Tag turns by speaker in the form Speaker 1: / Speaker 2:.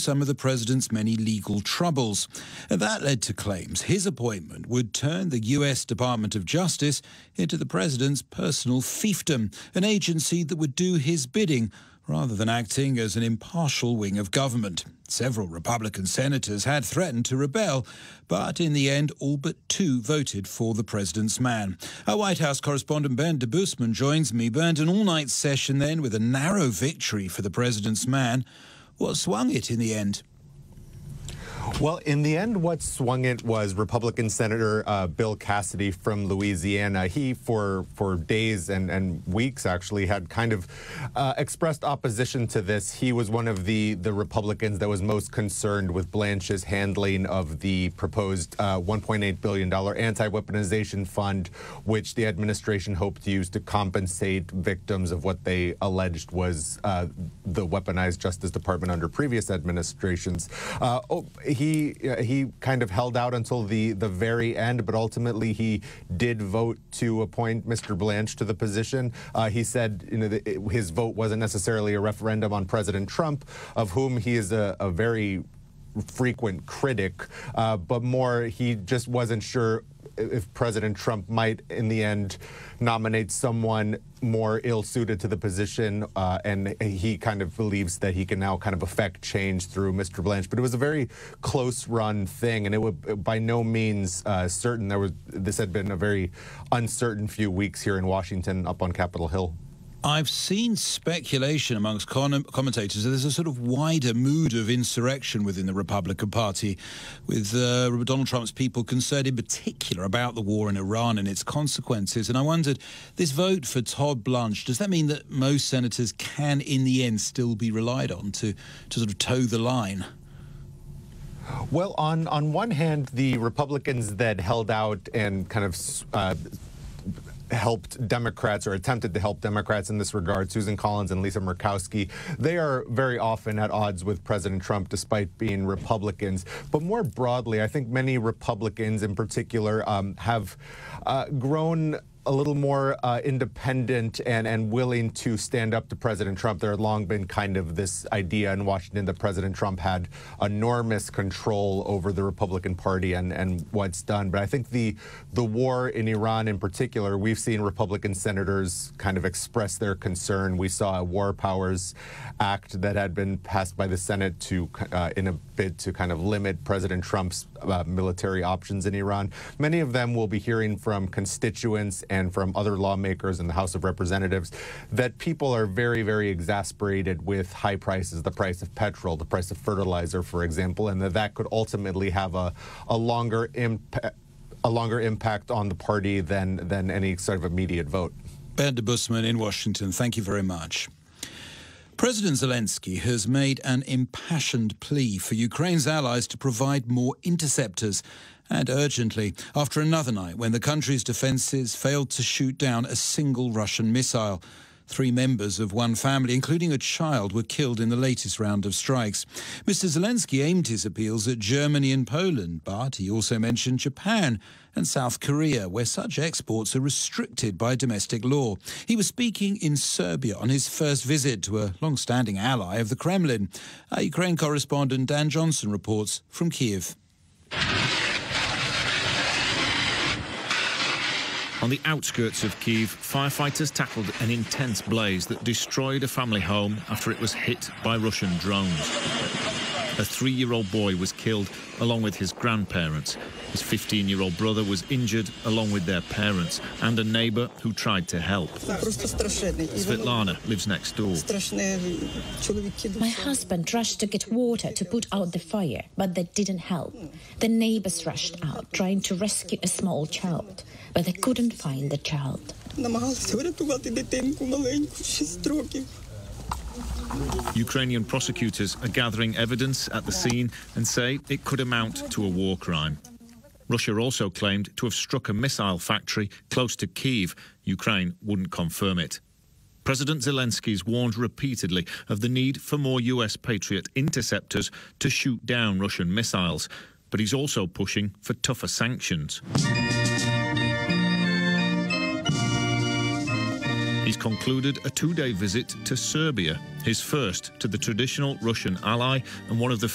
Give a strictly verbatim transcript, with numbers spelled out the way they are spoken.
Speaker 1: some of the president's many legal troubles. And that led to claims his appointment would turn the U S Department of Justice into the president's personal fiefdom, an agency that would do his bidding rather than acting as an impartial wing of government. Several Republican senators had threatened to rebel, but in the end, all but two voted for the president's man. Our White House correspondent Bernd Debusmann joins me. Bernd, an all-night session then with a narrow victory for the president's man. What swung it in the end?
Speaker 2: Well, in the end, what swung it was Republican Senator uh, Bill Cassidy from Louisiana. He, for for days and, and weeks, actually, had kind of uh, expressed opposition to this. He was one of the, the Republicans that was most concerned with Blanche's handling of the proposed uh, one point eight billion dollars anti-weaponization fund, which the administration hoped to use to compensate victims of what they alleged was uh, the weaponized Justice Department under previous administrations. Uh, oh, He uh, he kind of held out until the, the very end, but ultimately he did vote to appoint Mister Blanche to the position. Uh, he said, you know, the, his vote wasn't necessarily a referendum on President Trump, of whom he is a, a very frequent critic, uh, but more he just wasn't sure if President Trump might, in the end, nominate someone more ill-suited to the position, uh, and he kind of believes that he can now kind of affect change through Mister Blanche. But it was a very close-run thing, and it was by no means uh, certain. There was this had been a very uncertain few weeks here in Washington, up on Capitol Hill.
Speaker 1: I've seen speculation amongst con- commentators that there's a sort of wider mood of insurrection within the Republican Party, with uh, Donald Trump's people concerned in particular about the war in Iran and its consequences. And I wondered, this vote for Todd Blanche, does that mean that most senators can, in the end, still be relied on to, to sort of toe the line?
Speaker 2: Well, on, on one hand, the Republicans that held out and kind of Uh, helped Democrats or attempted to help Democrats in this regard, Susan Collins and Lisa Murkowski, they are very often at odds with President Trump despite being Republicans. But more broadly, I think many Republicans in particular um, have uh, grown a little more uh, independent and, and willing to stand up to President Trump. There had long been kind of this idea in Washington that President Trump had enormous control over the Republican Party and, and what's done. But I think the the war in Iran in particular, we've seen Republican senators kind of express their concern. We saw a War Powers Act that had been passed by the Senate to uh, in a bid to kind of limit President Trump's uh, military options in Iran. Many of them will be hearing from constituents and from other lawmakers in the House of Representatives that people are very, very exasperated with high prices, the price of petrol, the price of fertilizer, for example, and that that could ultimately have a, a longer impact a longer impact on the party than, than any sort of immediate vote.
Speaker 1: Bernd Debusmann in Washington, thank you very much. President Zelensky has made an impassioned plea for Ukraine's allies to provide more interceptors, and urgently, after another night when the country's defences failed to shoot down a single Russian missile. Three members of one family, including a child, were killed in the latest round of strikes. Mister Zelensky aimed his appeals at Germany and Poland, but he also mentioned Japan and South Korea, where such exports are restricted by domestic law. He was speaking in Serbia on his first visit to a long-standing ally of the Kremlin. Our Ukraine correspondent Dan Johnson reports from Kiev.
Speaker 3: On the outskirts of Kyiv, firefighters tackled an intense blaze that destroyed a family home after it was hit by Russian drones. A three-year-old boy was killed along with his grandparents. His fifteen-year-old brother was injured along with their parents and a neighbour who tried to help. Svetlana lives next door.
Speaker 4: My husband rushed to get water to put out the fire, but that didn't help. The neighbours rushed out trying to rescue a small child, but they couldn't find the child.
Speaker 3: Ukrainian prosecutors are gathering evidence at the scene and say it could amount to a war crime. Russia also claimed to have struck a missile factory close to Kyiv. Ukraine wouldn't confirm it. President Zelensky's warned repeatedly of the need for more U S Patriot interceptors to shoot down Russian missiles, but he's also pushing for tougher sanctions. He's concluded a two-day visit to Serbia, his first to the traditional Russian ally and one of the